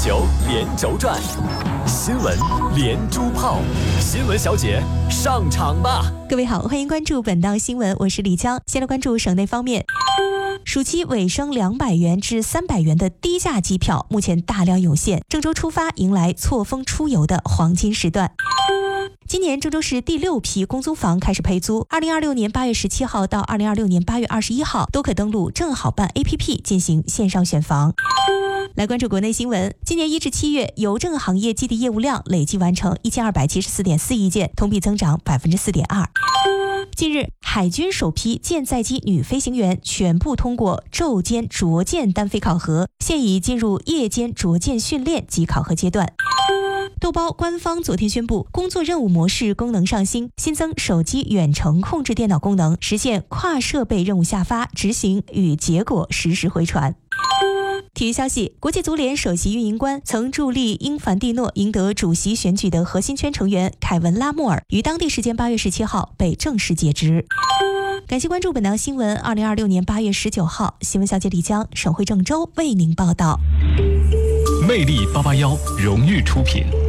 球连轴转，新闻连珠炮，新闻小姐上场吧！ 各位好，欢迎关注本档新闻，我是李江。先来关注省内方面。暑期尾声200元至300元的低价机票目前大量涌现，郑州出发迎来错峰出游的黄金时段。今年郑州市第6批公租房开始配租，2026年8月17号到2026年8月21号都可登录正好办 APP 进行线上选房。来关注国内新闻，今年1至7月，邮政行业基地业务量累计完成1274.4亿件，同比增长4.2%。近日，海军首批舰载机女飞行员全部通过昼间着舰单飞考核，现已进入夜间着舰训练及考核阶段。豆包官方昨天宣布，工作任务模式功能上新，新增手机远程控制电脑功能，实现跨设备任务下发、执行与结果实时回传。体育消息，国际足联首席运营官、曾助力英凡蒂诺赢得主席选举的核心圈成员凯文·拉莫尔于当地时间8月17号被正式解职。感谢关注本档新闻。2026年8月19号，新闻小姐李江，省会郑州为您报道。 魅力881荣誉出品。